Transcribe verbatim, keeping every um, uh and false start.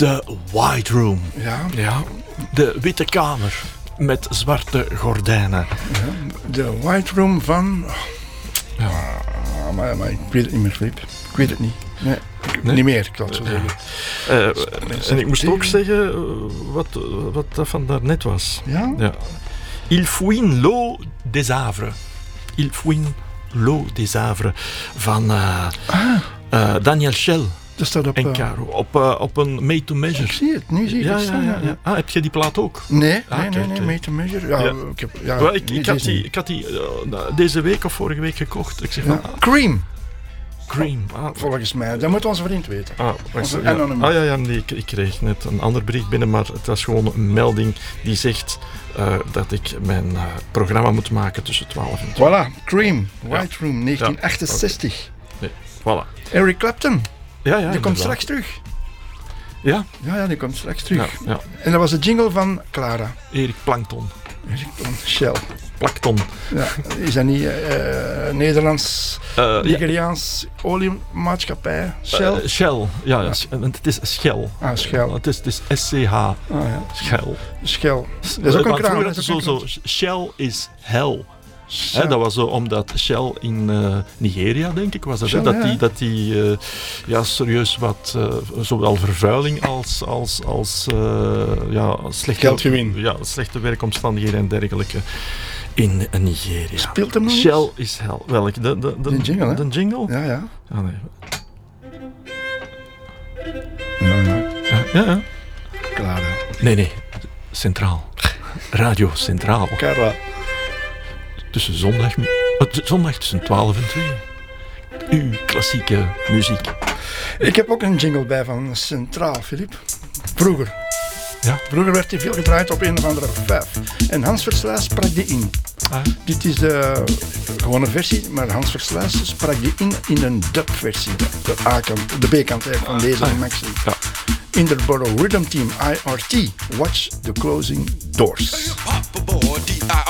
De White Room. Ja. Ja. De witte kamer met zwarte gordijnen. Ja. De White Room van... Ja. Ah, maar, maar ik weet het niet meer, Filip. Ik weet het niet. Nee, ik, Nee? niet meer, ik zal het zo zeggen. Uh, en ik moest ook zeggen uh, wat, wat dat van daarnet was. Ja? Ja. Il fouine l'eau des Havres. Il fouine l'eau des Havres van uh, Ah, uh, Daniel Schell dat staat op... en uh, Caro. Op, uh, op een Made to ik Measure. zie het, nu zie ik Ja, het ja, staan. ja, ja. Ah, heb je die plaat ook? Nee, Ah, nee, oké, nee, nee, oké. Made to Measure. Ja, Ja. ik, heb, ja, Wel, ik, niet ik had deze die, niet. ik had die uh, deze week of vorige week gekocht. Ik zeg Ja. van, ah, Cream, Cream. Ah, volgens mij. Dat moet onze vriend weten. Ah, wacht, Onze ja. anoniem. ah ja, ja nee, ik, ik kreeg net een ander bericht binnen, maar het was gewoon een melding die zegt uh, dat ik mijn uh, programma moet maken tussen twaalf en twee. Voilà, Cream, White Room, negentien achtenzestig. Nee, voilà. Eric Clapton, Ja, ja, die komt inderdaad. straks terug. Ja, Ja, ja, die komt straks terug. ja, ja. En dat was de jingle van Clara. Erik Plankton. Eric van Shell. Plankton. Ja, is dat niet uh, Nederlands, Uh, ja, Nigeriaans oliemaatschappij? Shell? uh, Shell. Ja, ja. sch- want het is Shell. Ah, Shell. Het is, het is S C H. Ah ja, Shell. Shell. Dat is ook een Want kraan. vroeger Dat had is je ook zo, een zo, Shell is hell. Shell. Hè, dat was zo omdat Shell in uh, Nigeria, denk ik, was dat, hè, Shell, dat ja. die, dat die uh, ja, serieus wat, uh, zowel vervuiling als, als, als uh, ja, slechte, Geldgewin. ja, slechte werkomstandigheden en dergelijke in uh, Nigeria. Speelt hem nog eens? Shell is hell. Welk? De, de, de, De jingle, hè? De jingle? Ja, ja. Ah, nee. Ja, ja. Ja, ja, ja. Clara. Nee, nee. Centraal. Radio Centraal. Carla. Tussen zondag, uh, zondag tussen twaalf en twee. Uw klassieke muziek. Ik heb ook een jingle bij van Centraal, Filip. Vroeger. Ja. Vroeger werd hij veel gedraaid op een of andere vijf. En Hans Versluis sprak die in. Ah. Dit is de gewone versie, maar Hans Versluis sprak die in in een dub-versie. De, de A-kant, de B-kant van deze Ah. Maxi. Ja. Interborough Rhythm Team, I R T. Watch the closing doors. Pop aboard, D I